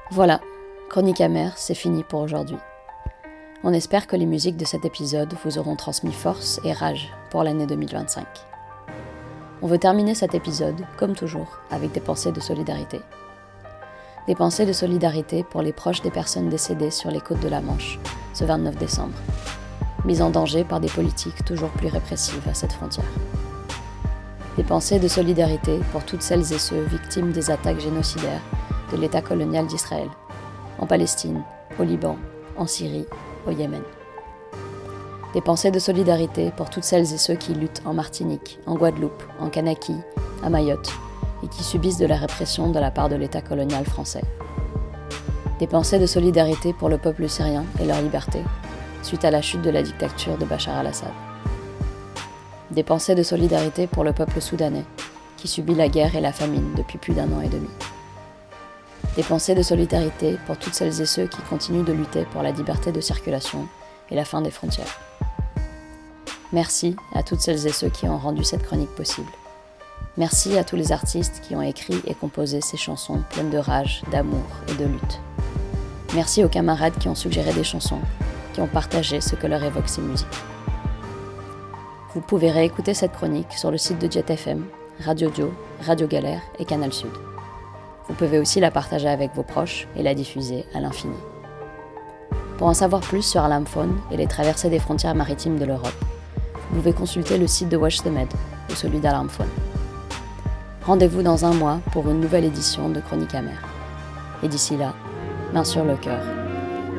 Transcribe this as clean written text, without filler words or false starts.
Voilà, Chronique amère, c'est fini pour aujourd'hui. On espère que les musiques de cet épisode vous auront transmis force et rage pour l'année 2025. On veut terminer cet épisode, comme toujours, avec des pensées de solidarité. Des pensées de solidarité pour les proches des personnes décédées sur les côtes de la Manche, ce 29 décembre, mises en danger par des politiques toujours plus répressives à cette frontière. Des pensées de solidarité pour toutes celles et ceux victimes des attaques génocidaires de l'État colonial d'Israël, en Palestine, au Liban, en Syrie, au Yémen. Des pensées de solidarité pour toutes celles et ceux qui luttent en Martinique, en Guadeloupe, en Kanaki, à Mayotte, et qui subissent de la répression de la part de l'État colonial français. Des pensées de solidarité pour le peuple syrien et leur liberté, suite à la chute de la dictature de Bachar al-Assad. Des pensées de solidarité pour le peuple soudanais, qui subit la guerre et la famine depuis plus d'1 an et demi. Des pensées de solidarité pour toutes celles et ceux qui continuent de lutter pour la liberté de circulation et la fin des frontières. Merci à toutes celles et ceux qui ont rendu cette chronique possible. Merci à tous les artistes qui ont écrit et composé ces chansons pleines de rage, d'amour et de lutte. Merci aux camarades qui ont suggéré des chansons, qui ont partagé ce que leur évoquent ces musiques. Vous pouvez réécouter cette chronique sur le site de Jet FM, Radio Dio, Radio Galère et Canal Sud. Vous pouvez aussi la partager avec vos proches et la diffuser à l'infini. Pour en savoir plus sur Alarmphone et les traversées des frontières maritimes de l'Europe, vous pouvez consulter le site de Watch the Med ou celui d'Alarmphone. Rendez-vous dans 1 mois pour une nouvelle édition de Chronique amère. Et d'ici là, main sur le cœur.